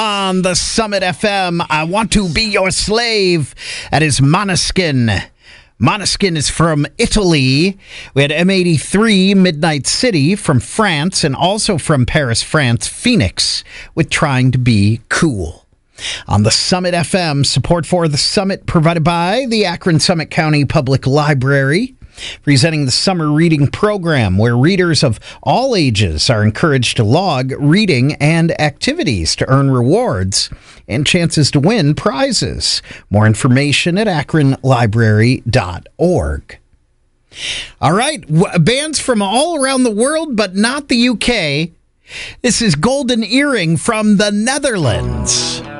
on the Summit FM. I Want to Be Your Slave. That is Måneskin. Måneskin is from Italy. We had M83, Midnight City from France, and also from Paris, France, Phoenix, with Trying to Be Cool. On the Summit FM, support for the Summit provided by the Akron Summit County Public Library, presenting the summer reading program where readers of all ages are encouraged to log reading and activities to earn rewards and chances to win prizes. More information at akronlibrary.org. All right, bands from all around the world, but not the UK. This is Golden Earring from the Netherlands.